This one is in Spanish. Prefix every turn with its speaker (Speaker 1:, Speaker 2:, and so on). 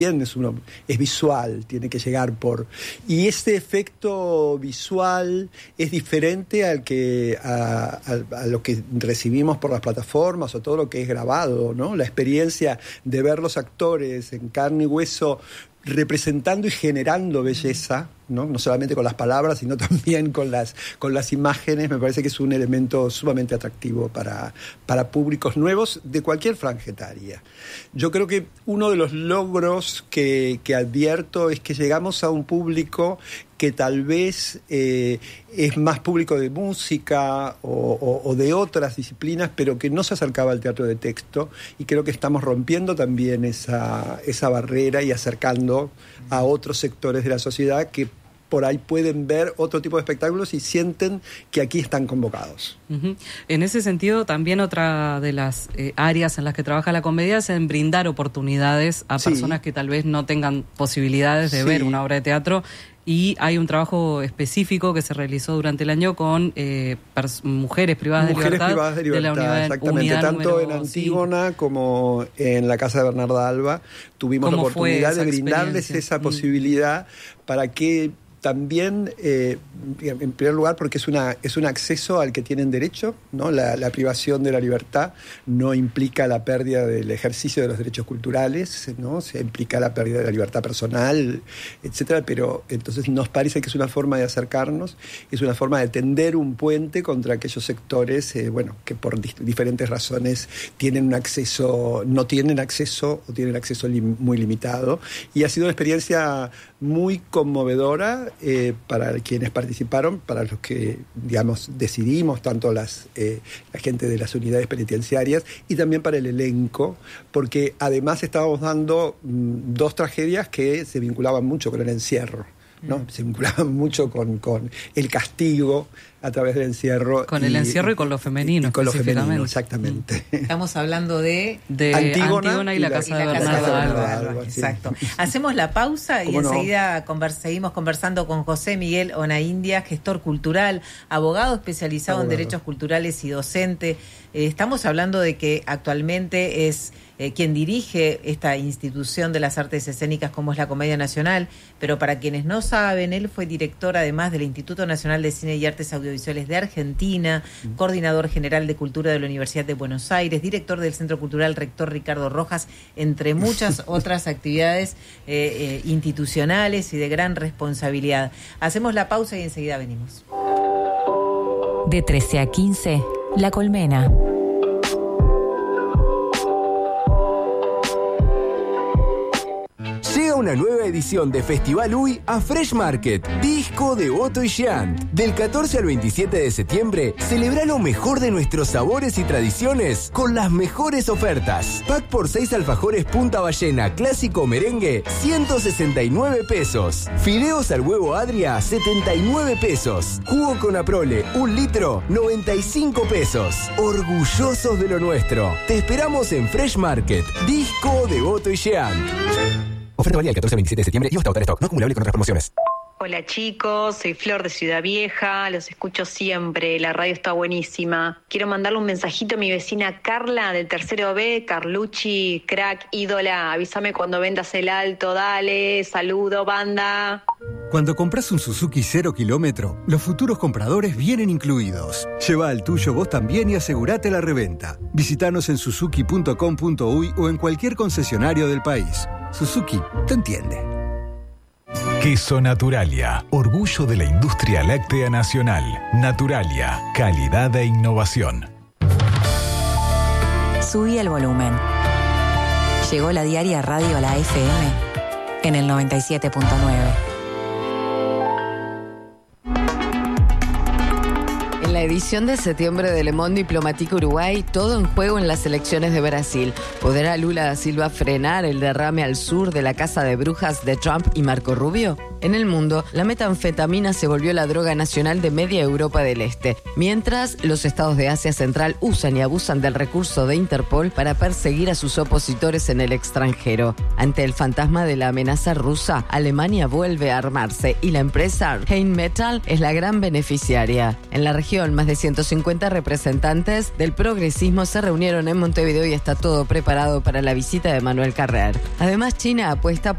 Speaker 1: es visual, tiene que llegar por... Y este efecto visual es diferente a lo que recibimos por las plataformas o todo lo que es grabado, ¿no? La experiencia de ver los actores en carne y hueso representando y generando belleza, no solamente con las palabras, sino también con las imágenes, me parece que es un elemento sumamente atractivo para públicos nuevos de cualquier franja etaria. Yo creo que uno de los logros que advierto es que llegamos a un público que tal vez es más público de música o de otras disciplinas, pero que no se acercaba al teatro de texto, y creo que estamos rompiendo también esa barrera y acercando a otros sectores de la sociedad que por ahí pueden ver otro tipo de espectáculos y sienten que aquí están convocados.
Speaker 2: Uh-huh. En ese sentido, también otra de las áreas en las que trabaja la comedia es en brindar oportunidades a personas que tal vez no tengan posibilidades de ver una obra de teatro. Y hay un trabajo específico que se realizó durante el año con mujeres privadas de libertad
Speaker 1: de la unidad, exactamente, tanto en Antígona como en la Casa de Bernarda Alba tuvimos la oportunidad de brindarles esa posibilidad para que también, en primer lugar, porque es un acceso al que tienen derecho, ¿no? La privación de la libertad no implica la pérdida del ejercicio de los derechos culturales, ¿no? Se implica la pérdida de la libertad personal, etcétera. Pero entonces nos parece que es una forma de acercarnos, es una forma de tender un puente contra aquellos sectores, que por diferentes razones no tienen acceso o tienen acceso muy limitado. Y ha sido una experiencia muy conmovedora para quienes participaron, para los que, decidimos, tanto la gente de las unidades penitenciarias y también para el elenco, porque además estábamos dando dos tragedias que se vinculaban mucho con el encierro, ¿no? Se vinculaban mucho con el castigo a través del encierro.
Speaker 2: Con el encierro y con lo femenino.
Speaker 1: Y con lo femenino, exactamente.
Speaker 3: Estamos hablando de
Speaker 2: Antígona y la Casa de Bernarda
Speaker 3: Alba. Exacto. Hacemos la pausa y enseguida seguimos conversando con José Miguel Onaindia, gestor cultural, abogado especializado en derechos culturales y docente. Estamos hablando de que actualmente es quien dirige esta institución de las artes escénicas como es la Comedia Nacional, pero para quienes no saben, él fue director además del Instituto Nacional de Cine y Artes Audiovisuales de Argentina, coordinador general de Cultura de la Universidad de Buenos Aires, director del Centro Cultural Rector Ricardo Rojas, entre muchas otras actividades institucionales y de gran responsabilidad. Hacemos la pausa y enseguida venimos.
Speaker 4: De 13 a 15, La Colmena.
Speaker 5: Llega una nueva edición de Festival UI a Fresh Market, disco de Otto y Jean. Del 14 al 27 de septiembre, celebra lo mejor de nuestros sabores y tradiciones con las mejores ofertas. Pack por 6 alfajores Punta Ballena, clásico merengue, 169 pesos. Fideos al huevo Adria, 79 pesos. Jugo con Aprole, 1 litro, 95 pesos. Orgullosos de lo nuestro. Te esperamos en Fresh Market, disco de Otto y Jean. Oferta válida del 14 al 27 de septiembre y hasta agotar stock. No acumulable con otras promociones.
Speaker 6: Hola chicos, soy Flor de Ciudad Vieja, los escucho siempre, la radio está buenísima. Quiero mandarle un mensajito a mi vecina Carla del tercero B, Carlucci, crack, ídola, avísame cuando vendas el alto, dale, saludo, banda.
Speaker 7: Cuando compras un Suzuki 0 kilómetro, los futuros compradores vienen incluidos. Lleva el tuyo vos también y asegurate la reventa. Visítanos en suzuki.com.uy o en cualquier concesionario del país. Suzuki te entiende.
Speaker 8: Queso Naturalia, orgullo de la industria láctea nacional. Naturalia, calidad e innovación.
Speaker 4: Subí el volumen. Llegó la diaria Radio a la FM en el 97.9.
Speaker 9: En la edición de septiembre de Le Monde Diplomatique Uruguay, todo en juego en las elecciones de Brasil. ¿Podrá Lula da Silva frenar el derrame al sur de la casa de brujas de Trump y Marco Rubio? En el mundo, la metanfetamina se volvió la droga nacional de media Europa del Este, mientras los estados de Asia Central usan y abusan del recurso de Interpol para perseguir a sus opositores en el extranjero. Ante el fantasma de la amenaza rusa, Alemania vuelve a armarse y la empresa Rheinmetall es la gran beneficiaria. En la región, más de 150 representantes del progresismo se reunieron en Montevideo y está todo preparado para la visita de Manuel Carrer. Además, China apuesta